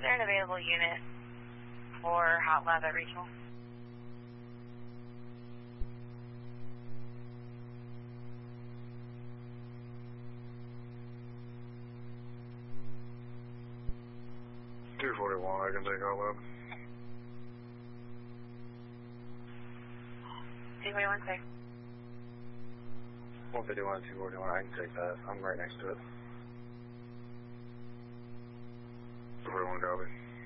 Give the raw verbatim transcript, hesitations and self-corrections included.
there an available unit for hot lab at regional? two forty-one, I can take hot lab. two forty-one, sir. one fifty-one, two forty-one, I can take that. I'm right next to it. two forty-one, copy.